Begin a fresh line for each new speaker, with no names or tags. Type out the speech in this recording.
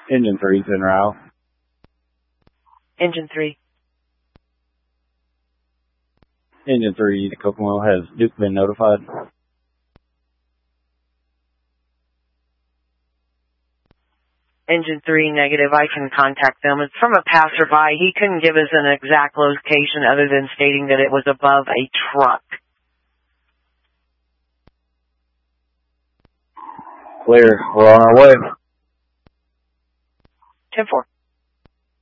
Engine 3's en route.
Engine 3.
Engine 3, the Kokomo, has Duke been notified?
Engine 3, negative. I can contact them. It's from a passerby. He couldn't give us an exact location other than stating that it was above a truck.
Clear. We're on our way.
10-4.